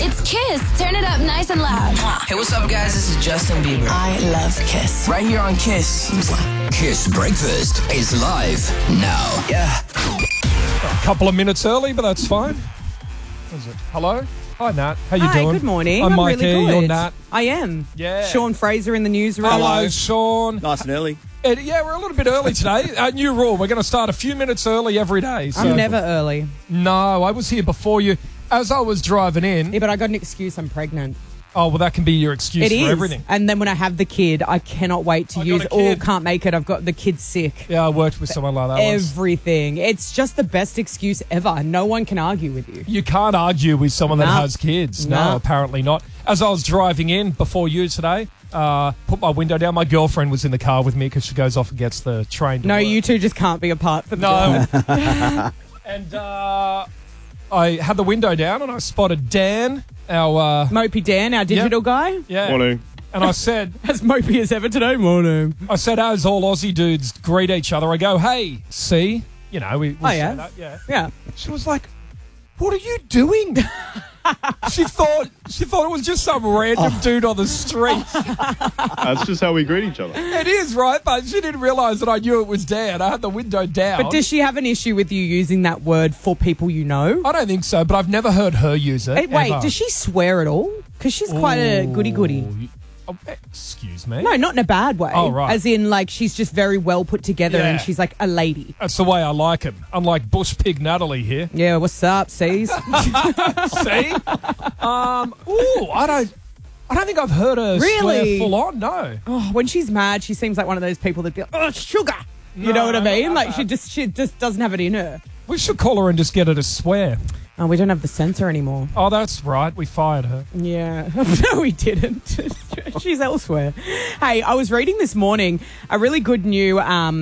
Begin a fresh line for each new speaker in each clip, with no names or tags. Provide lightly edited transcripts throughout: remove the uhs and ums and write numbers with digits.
It's Kiss. Turn it up nice and loud.
Hey, what's up, guys? This is Justin Bieber.
I love Kiss.
Right here on Kiss.
Kiss Breakfast is live now.
Yeah.
A couple of minutes early, but that's fine. What is it? Hello? Hi, Nat. How you doing?
Hi, good morning.
I'm
I'm
Mikey.
really good.
You're Nat.
I am.
Yeah.
Sean Fraser in the newsroom.
Hello, Sean.
Nice and early.
Yeah, we're a little bit early today. New rule. We're going to start a few minutes early every day. So.
I'm never early.
No, I was here before you. As I was driving in.
Yeah, but I got an excuse. I'm pregnant.
Oh, well, that can be your excuse
It
for
is.
everything.
And then when I have the kid, I cannot wait to
I
use
got a kid.
can't make it. I've got the kid sick.
Yeah, I worked with someone like that once.
Everything. It's just the best excuse ever. No one can argue with you.
You can't argue with someone that
No.
has kids. No,
No.
apparently not. As I was driving in before you today, put my window down. My girlfriend was in the car with me because she goes off and gets the train to
No,
work.
you two just can't be apart for the job.
No. And I had the window down and I spotted Dan, our...
Mopey Dan, our digital guy.
yeah.
Morning.
And I said,
As mopey as ever today. Morning.
as all Aussie dudes greet each other, I go, hey, see? You know, we
Oh,
say
yeah?
that, yeah.
Yeah.
She was like, what are you doing? She thought it was just some random dude on the street.
That's just how we greet each other.
It is, right? But she didn't realise that I knew it was Dan. I had the window down.
But does she have an issue with you using that word for people you know?
I don't think so, but I've never heard her use it.
Hey, wait,
ever.
does she swear at all? Because she's quite a goody-goody.
Oh, excuse me?
No, not in a bad way.
Oh, right.
As in, like, she's just very well put together
Yeah.
and she's like a lady.
That's the way I like it. Unlike Bush Pig Natalie here.
Yeah, what's up, C's?
See? I don't think I've heard her swear
Really?
full on. No.
Oh, when she's mad, she seems like one of those people that be like, oh, sugar. You
No,
know what I mean?
not
Like,
that
she just doesn't have it in her.
We should call her and just get her to swear.
Oh, we don't have the censor anymore.
Oh, that's right. We fired her.
Yeah. No, we didn't. She's elsewhere. Hey, I was reading this morning a really good new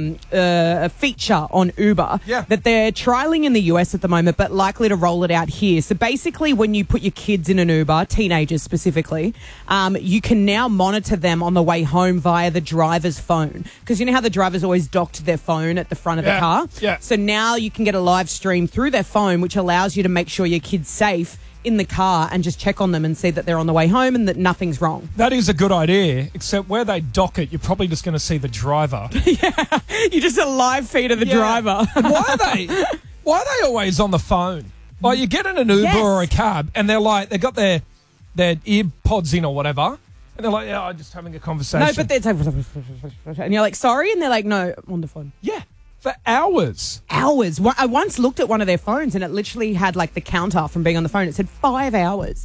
feature on Uber that they're trialing in the US at the moment, but likely to roll it out here. So basically, when you put your kids in an Uber, teenagers specifically, you can now monitor them on the way home via the driver's phone. Because you know how the driver's always docked their phone at the front of the car?
Yeah.
So now you can get a live stream through their phone, which allows you to make sure your kid's safe in the car and just check on them and see that they're on the way home and that nothing's wrong.
That is a good idea, except where they dock it, you're probably just going to see the driver.
You just a live feed of the driver.
And why are they always on the phone? Like, you get in an Uber
Yes.
or a cab and they're like, they've got their ear pods in or whatever, and they're like, yeah, I'm just having a conversation.
No, but they're like, and you're like, sorry? And they're like, no, I'm on the phone.
yeah, for hours.
Hours. I once looked at one of their phones and it literally had like the counter from being on the phone. It said 5 hours.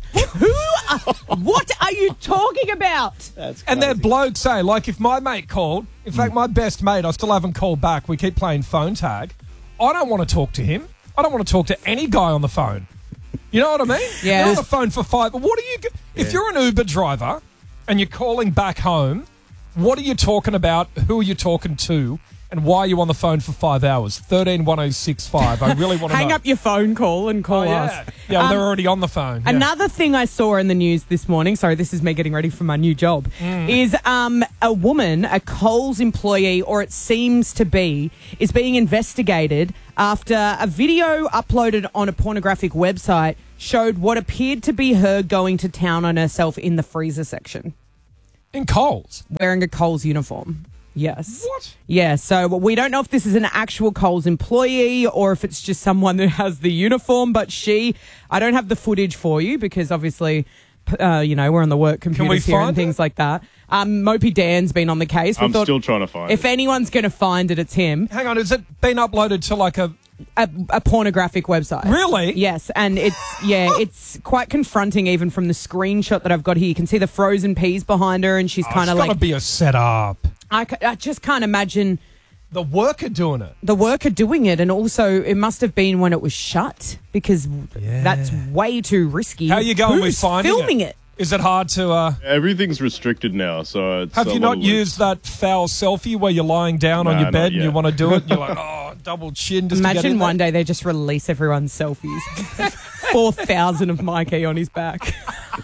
What are you talking about?
That's
And they're blokes, eh? Like, if my mate called, in fact, my best mate, I still haven't called back. We keep playing phone tag. I don't want to talk to him. I don't want to talk to any guy on the phone. You know what I mean?
Yeah.
You're on the phone for 5. But what are you... If you're an Uber driver and you're calling back home, what are you talking about? Who are you talking to? And why are you on the phone for 5 hours? 131065. I really want to know.
Hang up your phone call and call
Oh, yeah.
us.
Yeah, well, they're already on the phone. Yeah.
Another thing I saw in the news this morning, sorry, this is me getting ready for my new job, is a woman, a Coles employee, or it seems to be, is being investigated after a video uploaded on a pornographic website showed what appeared to be her going to town on herself in the freezer section,
In Coles.
wearing a Coles uniform. Yes.
What?
Yeah, so we don't know if this is an actual Coles employee or if it's just someone that has the uniform, but I don't have the footage for you because obviously, we're on the work computers here
find
and things like that. Mopey Dan's been on the case. We
I'm
thought
still trying to find
if
it.
anyone's going to find it, it's him.
Hang on, has it been uploaded to like a...
A pornographic website.
Really?
Yes, and it's quite confronting even from the screenshot that I've got here. You can see the frozen peas behind her and she's kind of
It's got
like...
to be a setup.
I just can't imagine...
The worker doing it.
the worker doing it, and also it must have been when it was shut because that's way too risky.
How you going with
Who's
finding
filming
it?
it?
Is it hard to...
Everything's restricted now, so it's
have
a
you
lot
not
of work.
used that foul selfie where you're lying down on
Nah,
your
not
bed and
yet.
you want to do it and you're like, oh, double chin just to get
Imagine
in
one
there?
day they just release everyone's selfies. 4,000 of Mikey on his back.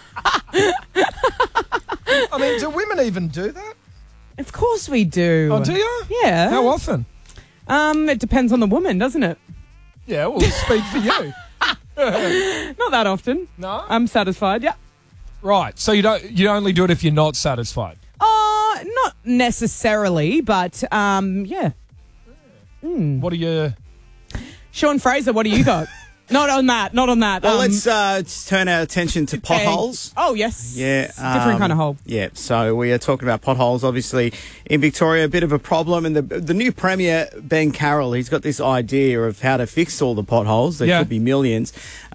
I mean, do women even do that?
Of course we do.
Oh, do you?
Yeah.
How often?
It depends on the woman, doesn't it?
Yeah, well, speak for you.
Not that often.
No?
I'm satisfied, yeah.
Right. So you only do it if you're not satisfied.
Not necessarily, but yeah.
What do you...
Sean Fraser, what do you got? Not on that.
Well, let's turn our attention to potholes.
Oh, yes.
Yeah.
Different kind of hole.
Yeah, so we are talking about potholes, obviously, in Victoria, a bit of a problem. And the new Premier, Ben Carroll, he's got this idea of how to fix all the potholes. There could be millions.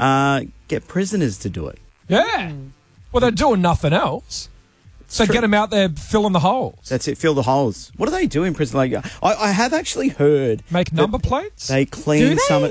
Get prisoners to do it.
Yeah. Well, they're doing nothing else. So get them out there filling the holes.
That's it, fill the holes. What do they do in prison? Like, I have actually heard...
Make number plates?
They clean some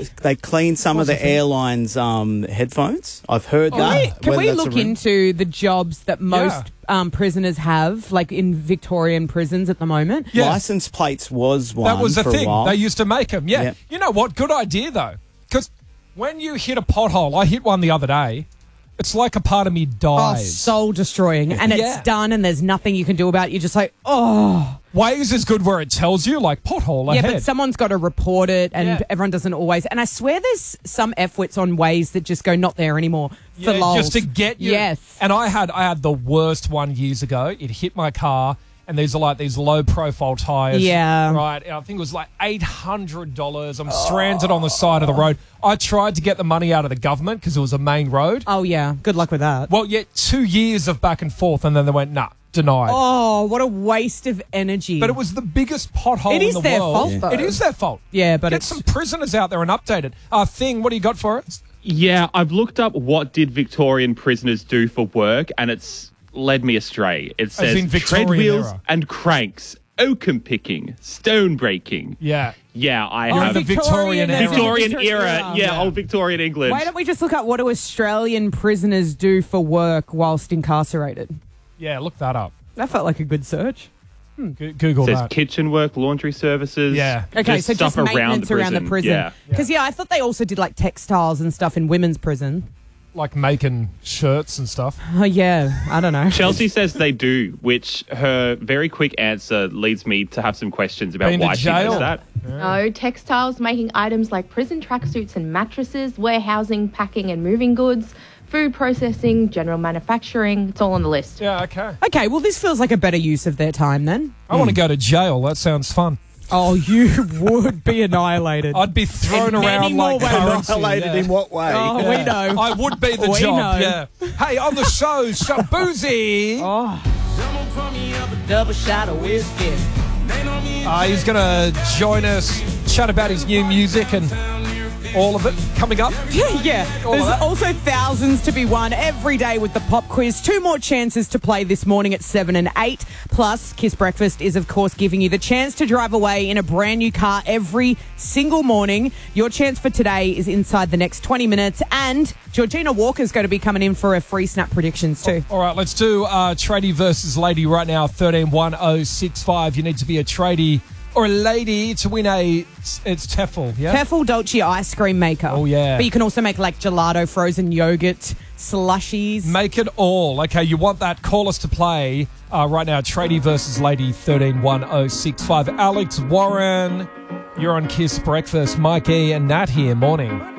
of the airlines' headphones. I've heard that.
Can we look into the jobs that most prisoners have, like in Victorian prisons at the moment?
Yeah.
License plates was one.
That was the
for
thing.
a while.
They used to make them. Yeah.
Yeah.
You know what? Good idea, though. Because when you hit a pothole, I hit one the other day, it's like a part of me
Oh,
dies.
soul destroying. And it's done and there's nothing you can do about it. You're just like, oh.
Waze is good where it tells you, like, pothole ahead.
Yeah, but someone's got to report it and everyone doesn't always. And I swear there's some F-wits on Waze that just go not there anymore for lols.
Just to get you.
Yes.
And I had the worst one years ago. It hit my car. And these are like these low-profile tyres.
Yeah.
Right. And I think it was like $800. I'm stranded on the side of the road. I tried to get the money out of the government because it was a main road.
Oh, yeah. Good luck with that.
Well, 2 years of back and forth, and then they went, nah, denied.
Oh, what a waste of energy.
But it was the biggest pothole in the world.
It is their fault, though.
It is their fault.
Yeah, but
Get some prisoners out there and update it. Thing, what do you got for us?
Yeah, I've looked up what did Victorian prisoners do for work, and it's led me astray. It says treadwheels and cranks, oakum picking, stone breaking.
Yeah.
Yeah, I
You're
have
in the Victorian era.
Victorian era. Yeah, old Victorian England.
Why don't we just look up what do Australian prisoners do for work whilst incarcerated?
Yeah, look that up.
That felt like a good search.
Google
says
that.
kitchen work, laundry services.
Yeah.
Okay, so just
stuff
maintenance around the prison.
Yeah.
Because, I thought they also did like textiles and stuff in women's prison.
Like making shirts and stuff.
Oh, yeah. I don't know.
Chelsea says they do, which her very quick answer leads me to have some questions about why she does that.
No, textiles, making items like prison tracksuits and mattresses, warehousing, packing and moving goods, food processing, general manufacturing. It's all on the list.
Yeah, okay.
Okay, well, this feels like a better use of their time then.
I want to go to jail. That sounds fun.
Oh, you would be annihilated.
I'd be thrown
In many
around
more
like
ways.
currency.
Annihilated in what way?
Oh, we know.
I would be the
We
job,
know.
yeah. Hey, on the show, Shabuzi.
Double shot of whiskey.
He's going to join us, chat about his new music and all of it coming up.
Yeah, there's also thousands to be won every day with the pop quiz. 2 more chances to play this morning at 7 and 8. Plus, Kiss Breakfast is, of course, giving you the chance to drive away in a brand new car every single morning. Your chance for today is inside the next 20 minutes. And Georgina Walker's going to be coming in for a free snap predictions too.
All right, let's do tradie versus lady right now. 131065. You need to be a tradie or a lady to win it's Tefl, yeah?
Tefl Dolce ice cream maker.
Oh, yeah.
But you can also make like gelato, frozen yogurt, slushies.
Make it all. Okay, you want that? Call us to play right now. Tradie versus lady, 131065. Alex Warren, you're on Kiss Breakfast. Mike E and Nat here. Morning.